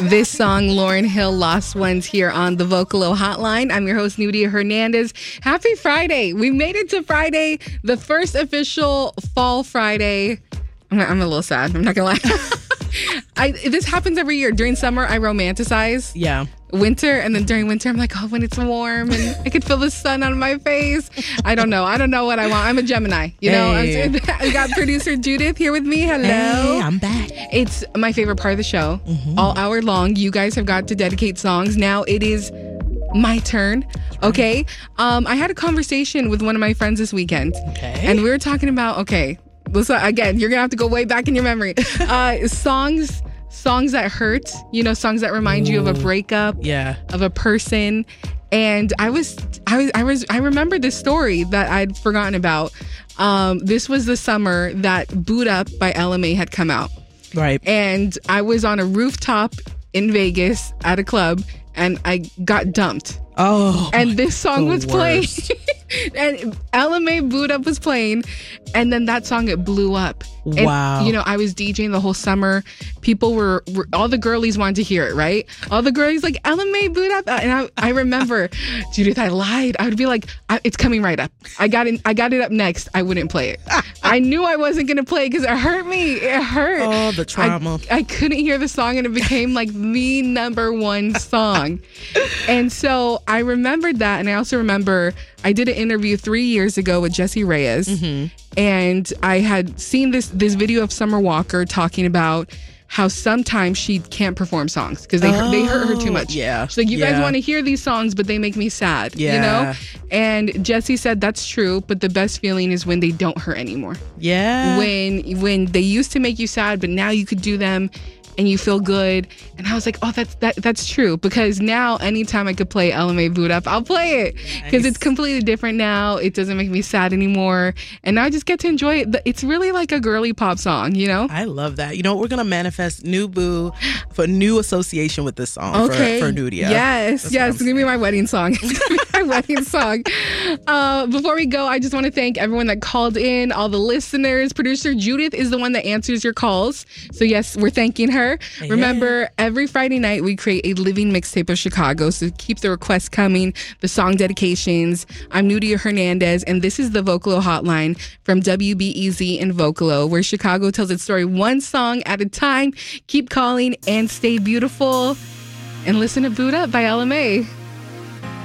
This song, Lauryn Hill, Lost Ones, here on the Vocalo Hotline. I'm your host, Nudia Hernandez. Happy Friday. We made it to Friday, the first official fall Friday. I'm a little sad. I'm not going to lie. This happens every year. During summer, I romanticize. Yeah. Winter, and then during winter I'm like, oh, when it's warm and I could feel the sun on my face. I don't know what I want. I'm a Gemini, you know. I got producer Judith here with me. Hello. Hey, I'm back. It's my favorite part of the show. All hour long, you guys have got to dedicate songs. Now it is my turn. Okay. I had a conversation with one of my friends this weekend. Okay. And we were talking about, listen, again, you're gonna have to go way back in your memory. Songs that hurt, you know, songs that remind you of a breakup, of a person. And I remember this story that I'd forgotten about. This was the summer that Boot Up by LMA had come out. Right. And I was on a rooftop in Vegas at a club and I got dumped. Oh. And this song was playing. And LMA Boot Up was playing. And then that song, it blew up. And, wow. you know, I was DJing the whole summer. People were all the girlies wanted to hear it, right? All the girlies like, LMA Boot Up. And I remember, Judith, I lied. I would be like, it's coming right up. I got it up next. I wouldn't play it. I knew I wasn't going to play it because it hurt me. It hurt. Oh, the trauma. I couldn't hear the song and it became like the number one song. And so I remembered that. And I also remember I did an interview 3 years ago with Jessie Reyes. And I had seen this video of Summer Walker talking about how sometimes she can't perform songs because they hurt her too much. Yeah. She's like, you guys want to hear these songs, but they make me sad, you know? And Jessie said that's true, but the best feeling is when they don't hurt anymore. Yeah. When they used to make you sad, but now you could do them and you feel good. And I was like, oh, that's true. Because now anytime I could play LMA Boot Up, I'll play it. Because it's completely different now. It doesn't make me sad anymore. And now I just get to enjoy it. It's really like a girly pop song, you know? I love that. You know, we're going to manifest new boo for new association with this song for Nudia. Yes. It's going to be my wedding song. It's going to be my wedding song. Before we go, I just want to thank everyone that called in, all the listeners. Producer Judith is the one that answers your calls. So yes, we're thanking her. Remember, every Friday night we create a living mixtape of Chicago, so keep the requests coming, the song dedications. I'm Nudia Hernandez, and this is the Vocalo Hotline from WBEZ and Vocalo, where Chicago tells its story one song at a time. Keep calling and stay beautiful, and listen to Boot Up by LMA.